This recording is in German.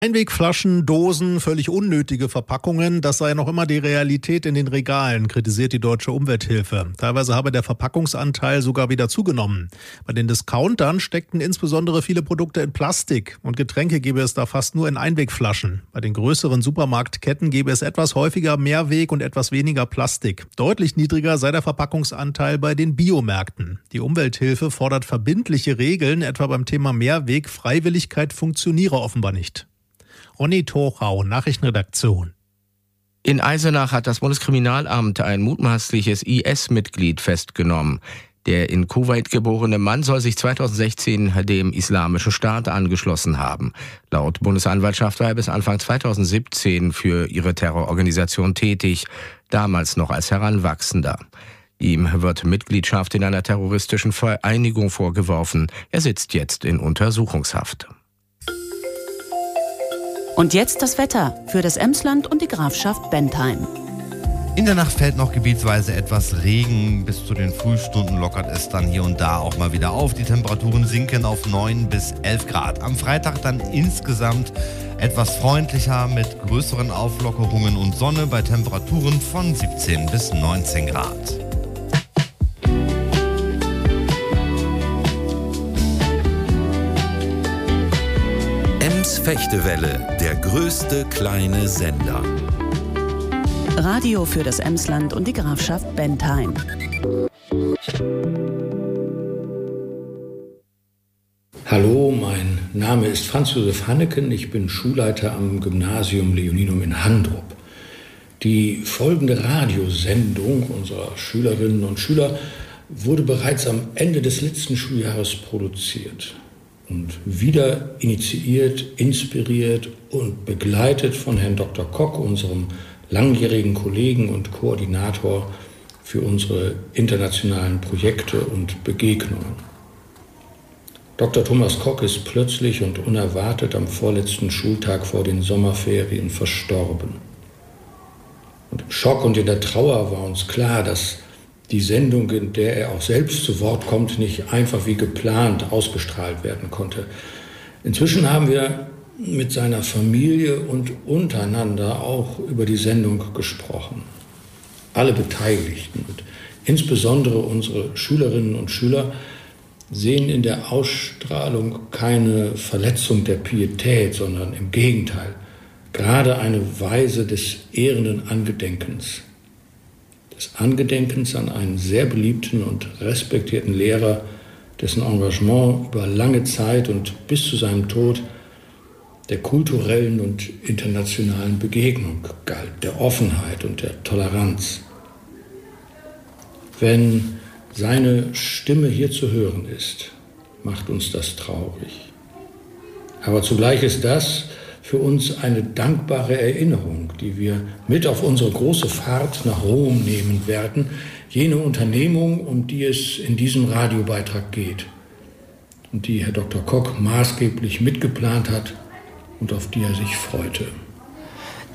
Einwegflaschen, Dosen, völlig unnötige Verpackungen, das sei noch immer die Realität in den Regalen, kritisiert die Deutsche Umwelthilfe. Teilweise habe der Verpackungsanteil sogar wieder zugenommen. Bei den Discountern steckten insbesondere viele Produkte in Plastik und Getränke gäbe es da fast nur in Einwegflaschen. Bei den größeren Supermarktketten gäbe es etwas häufiger Mehrweg und etwas weniger Plastik. Deutlich niedriger sei der Verpackungsanteil bei den Biomärkten. Die Umwelthilfe fordert verbindliche Regeln, etwa beim Thema Mehrweg. Freiwilligkeit funktioniere offenbar nicht. Ronny Torau, Nachrichtenredaktion. In Eisenach hat das Bundeskriminalamt ein mutmaßliches IS-Mitglied festgenommen. Der in Kuwait geborene Mann soll sich 2016 dem Islamischen Staat angeschlossen haben. Laut Bundesanwaltschaft war er bis Anfang 2017 für ihre Terrororganisation tätig, damals noch als Heranwachsender. Ihm wird Mitgliedschaft in einer terroristischen Vereinigung vorgeworfen. Er sitzt jetzt in Untersuchungshaft. Und jetzt das Wetter für das Emsland und die Grafschaft Bentheim. In der Nacht fällt noch gebietsweise etwas Regen. Bis zu den Frühstunden lockert es dann hier und da auch mal wieder auf. Die Temperaturen sinken auf 9 bis 11 Grad. Am Freitag dann insgesamt etwas freundlicher mit größeren Auflockerungen und Sonne bei Temperaturen von 17 bis 19 Grad. Fechtewelle, der größte kleine Sender. Radio für das Emsland und die Grafschaft Bentheim. Hallo, mein Name ist Franz Josef Hanneken. Ich bin Schulleiter am Gymnasium Leoninum in Handrup. Die folgende Radiosendung unserer Schülerinnen und Schüler wurde bereits am Ende des letzten Schuljahres produziert. Und wieder initiiert, inspiriert und begleitet von Herrn Dr. Kock, unserem langjährigen Kollegen und Koordinator für unsere internationalen Projekte und Begegnungen. Dr. Thomas Kock ist plötzlich und unerwartet am vorletzten Schultag vor den Sommerferien verstorben. Und im Schock und in der Trauer war uns klar, dass die Sendung, in der er auch selbst zu Wort kommt, nicht einfach wie geplant ausgestrahlt werden konnte. Inzwischen haben wir mit seiner Familie und untereinander auch über die Sendung gesprochen. Alle Beteiligten und insbesondere unsere Schülerinnen und Schüler sehen in der Ausstrahlung keine Verletzung der Pietät, sondern im Gegenteil, gerade eine Weise des ehrenden Angedenkens. Des Angedenkens an einen sehr beliebten und respektierten Lehrer, dessen Engagement über lange Zeit und bis zu seinem Tod der kulturellen und internationalen Begegnung galt, der Offenheit und der Toleranz. Wenn seine Stimme hier zu hören ist, macht uns das traurig. Aber zugleich ist das für uns eine dankbare Erinnerung, die wir mit auf unsere große Fahrt nach Rom nehmen werden, jene Unternehmung, um die es in diesem Radiobeitrag geht und die Herr Dr. Kock maßgeblich mitgeplant hat und auf die er sich freute.